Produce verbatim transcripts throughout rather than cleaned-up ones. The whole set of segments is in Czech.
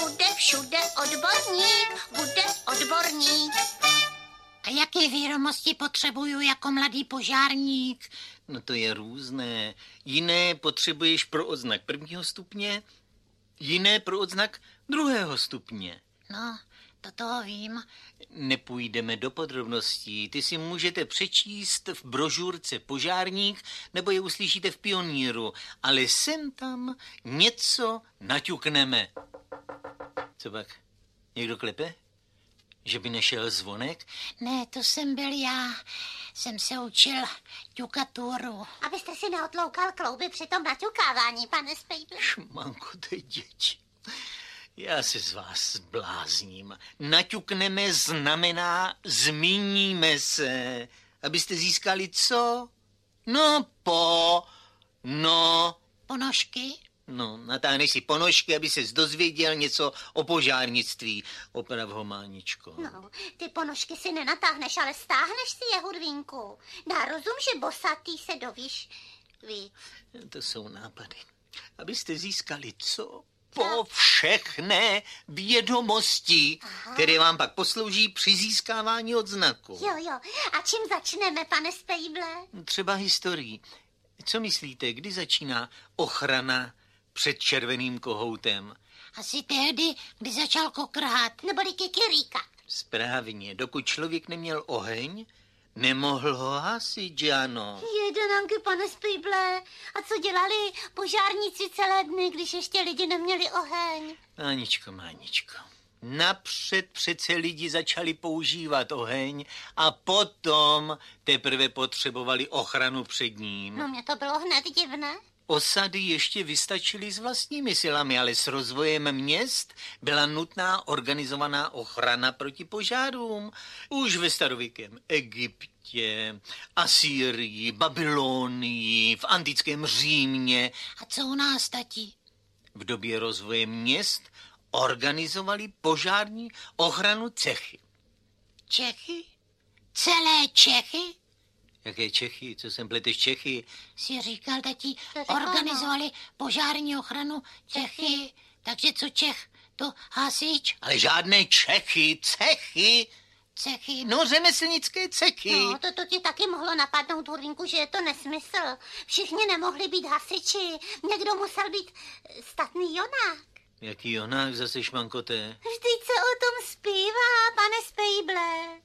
bude všude odborník, bude odborník. A jaké vědomosti potřebuju jako mladý požárník? No to je různé. Jiné potřebuješ pro odznak prvního stupně, jiné pro odznak druhého stupně. No, to toho vím. Nepůjdeme do podrobností. Ty si můžete přečíst v brožurce Požárník, nebo je uslyšíte v Pioníru, ale sem tam něco naťukneme. Co pak? Někdo klepe? Že by nešel zvonek? Ne, to jsem byl já. Jsem se učil ťukaturu. Abyste si neotloukal klouby při tom naťukávání, pane Spejble. Šmanko, ty děti. Já se z vás zblázním. Naťukneme znamená zmíníme se. Abyste získali co? No po, no. Ponožky? No, natáhneš si ponožky, aby ses dozvěděl něco o požárnictví. Oprav ho, Máničko. No, ty ponožky si nenatáhneš, ale stáhneš si je, Hudvínku. Dá rozum, že bosatý se dovíš víc. To jsou nápady. Abyste získali co? Po všechné vědomosti, Aha. které vám pak poslouží při získávání odznaku. Jo, jo. A čím začneme, pane Spejble? Třeba historií. Co myslíte, kdy začíná ochrana před červeným kohoutem? Asi tehdy, kdy začal kokrhat. Neboli kikiríkat. Správně. Dokud člověk neměl oheň, nemohl ho hasit, že ano? Jedenanky, pane Spejble. A co dělali požárníci celé dny, když ještě lidi neměli oheň? Máničko, Máničko. Napřed přece lidi začali používat oheň a potom teprve potřebovali ochranu před ním. No, mě to bylo hned divné. Osady ještě vystačily s vlastními silami, ale s rozvojem měst byla nutná organizovaná ochrana proti požárům. Už ve starověkém Egyptě, Asýrii, Babylonii, v antickém Římě. A co u nás, tati? V době rozvoje měst organizovali požární ochranu cechy. Čechy? Celé Čechy? Jaké Čechy? Co sem pleteš Čechy? Si říkal, tati, řekla, organizovali no. požární ochranu Čechy. Takže co Čech? To hasič? Ale žádné Čechy, cechy. Cechy. No, řemeslnické cechy. No, to, to ti taky mohlo napadnout, Hudvínku, že je to nesmysl. Všichni nemohli být hasiči. Někdo musel být statný jonák. Jaký jonák zase, Šmankoté? Vždyť se o tom zpívá, pane Spejble.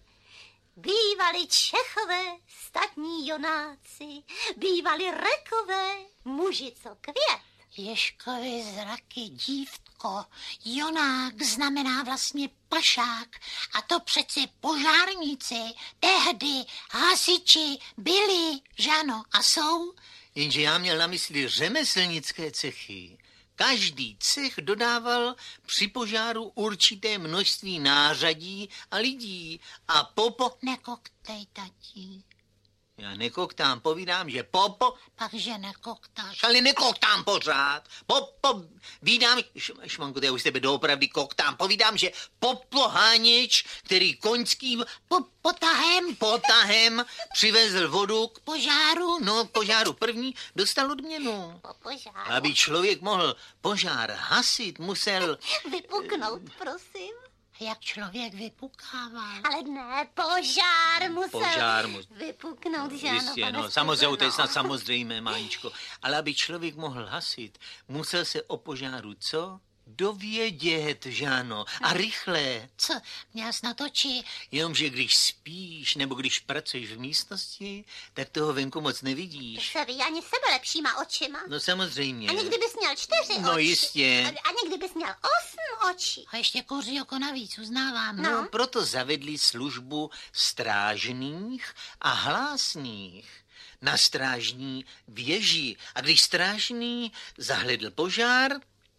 Bývali Čechové, statní jonáci, bývali Rekové, muži co květ. Ježkovi zraky, dívko, jonák znamená vlastně pašák. A to přece požárníci, tehdy hasiči byli, žano, a jsou. Jenže já měl na mysli řemeslnické cechy. Každý cech dodával při požáru určité množství nářadí a lidí. A popo... Nekoktej, tati. Já nekoktám, povídám, že popo... Pakže nekoktáš. Ale nekoktám pořád. Popo... Vídám... Šmanko, já už tebe doopravdy koktám. Povídám, že popoháněč, který koňským... Po, potahem. Potahem přivezl vodu k Požáru. No, k požáru první dostal odměnu. Po požáru. Aby člověk mohl požár hasit, musel... Vypuknout, prosím. Jak člověk vypukává. Ale ne, požár musel Požár mu... vypuknout, že ano, Jistě, pane no, samozřejmě, to je Spejble, snad no. samozřejmé, Máničko. Ale aby člověk mohl hasit, musel se o požáru co? Dovědět, že ano. A rychle. Co, měl jsi na toči? Jenomže když spíš, nebo když pracuješ v místnosti, tak toho venku moc Ty nevidíš. se ví ani sebe lepšíma očima. No samozřejmě. A někdy bys měl čtyři No oči. jistě. A, a někdy bys měl osm očí. A ještě kouří oko navíc, uznávám. No, no, proto zavedli službu strážných a hlásných na strážní věži. A když strážný zahledl požár,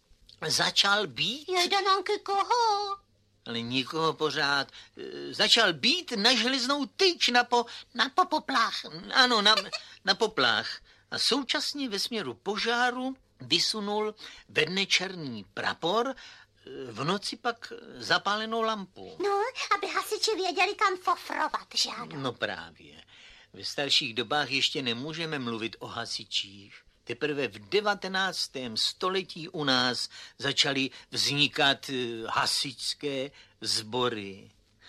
začal být... Jedenanky koho? Ale nikoho pořád. e, Začal být na železnou tyč, na po... Na popoplách. Ano, na, na poplách. A současně ve směru požáru vysunul ve dne černý prapor, e, v noci pak zapálenou lampu. No, aby hasiči věděli, kam fofrovat, že ano? No právě. Ve starších dobách ještě nemůžeme mluvit o hasičích. Teprve v devatenáctém století u nás začaly vznikat eh, hasičské sbory.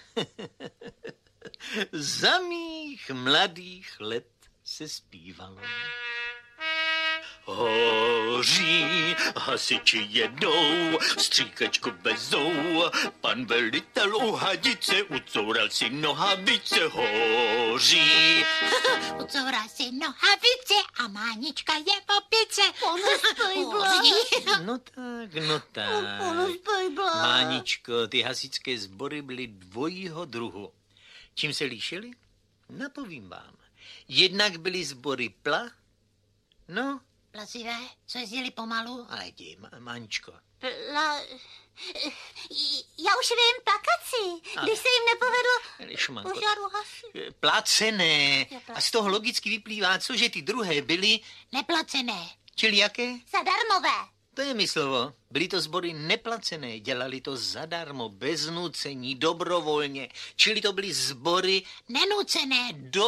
Za mých mladých let se zpívalo. Hoří, hasiči jedou, stříkačku vezou, pan velitel u hadice ucoural si nohavice. Hoří. Ucoural si nohavice a Mánička je v opice. Pane Spejble. Hoří. No tak, no tak. Pane Spejble. Máničko, ty hasičské sbory byly dvojího druhu. Čím se líšily? Napovím vám. Jednak byly sbory pla, no, Plazivé, co jezdili pomalu. ale jdi, má, Máničko. Pla... Já už vím, plakaci, Ale- když se jim nepovedlo Šmanko. požáru hasit. Placené. A z toho logicky vyplývá, co, že ty druhé byly, Neplacené. čili jaké? Zadarmové. To je mi slovo. Byly to sbory neplacené, dělali to zadarmo, bez nucení, dobrovolně. Čili to byly sbory Nenucené.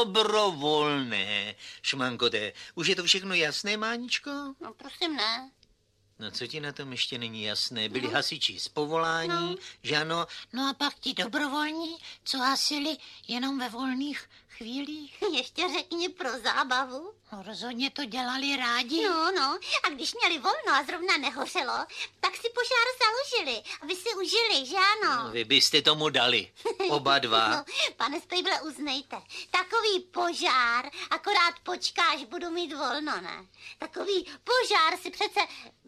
dobrovolné. Šmankoté, už je to všechno jasné, Máničko? No prosím, ne. No co ti na tom ještě není jasné? Byli hasiči z povolání, No. že ano? No a pak ti dobrovolní, co hasili jenom ve volných chvílích. Ještě řekni pro zábavu. No rozhodně to dělali rádi. No, no, a když měli volno a zrovna nehořelo, tak si požár založili, aby si užili, že ano? Vy byste tomu dali, oba dva. No, pane Spejble, uznejte, takový požár, akorát počká, až budu mít volno, ne? Takový požár si přece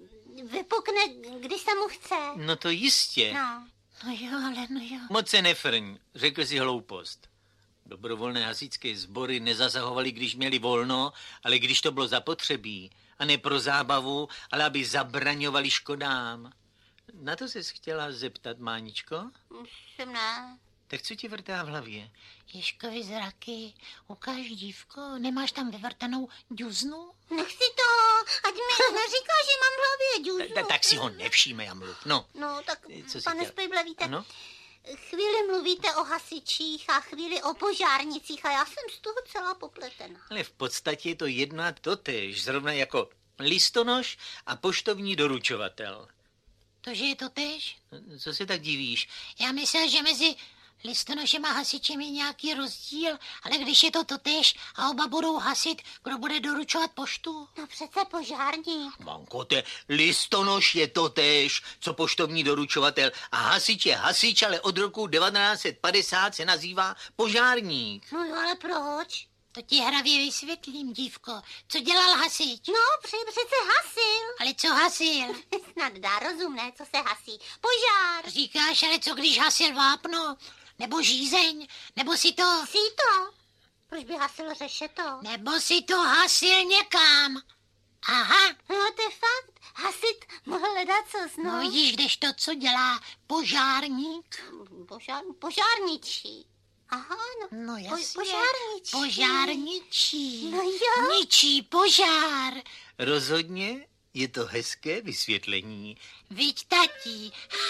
vypukne, když se mu chce. No to jistě. No, No jo, ale no jo. Moc se nefrň, řekl si hloupost. Dobrovolné hasičské sbory nezasahovaly, když měli volno, ale když to bylo zapotřebí. A ne pro zábavu, ale aby zabraňovali škodám. Na to ses chtěla zeptat, Máničko? jsem ne. Tak co ti vrtá v hlavě? Ježkovi zraky, ukáž dívko, nemáš tam vyvrtanou džuznu? Nech si to, ať mi neříká, že mám v hlavě džuznu. Ta, tak si ho nevšímej a mluv. No, No, tak, Co jsi pane chtěla? Spejble, víte, ano? chvíli mluvíte o hasičích a chvíli o požárnicích a já jsem z toho celá popletena. Ale v podstatě je to jedno a totéž, zrovna jako listonoš a poštovní doručovatel. To, že je to tež? Co se tak divíš? Já myslel, že mezi listonošem a hasičem je nějaký rozdíl, ale když je to totéž a oba budou hasit, kdo bude doručovat poštu? No přece požárník. Mankote, listonoš je totéž, co poštovní doručovatel. A hasič je hasič, ale od roku devatenáct set padesát se nazývá požárník. No jo, ale proč? To ti hravě vysvětlím, dívko. Co dělal hasič? No, pře- přece hasil. Ale co hasil? Snad dá rozumné, co se hasí. Požár. Říkáš, ale co když hasil vápno? Nebo žízeň? Nebo si to... Síto. Proč by hasil řešeto? Nebo si to hasil někam? Aha, No, to je fakt. Hasit mohl hledat co no no. vidíš, když to, co dělá požárník. Požár, požárničí. Aha, no. No jasně. požárničí. Požárničí. No jo. Ničí požár. Rozhodně je to hezké vysvětlení. Viď, tatí,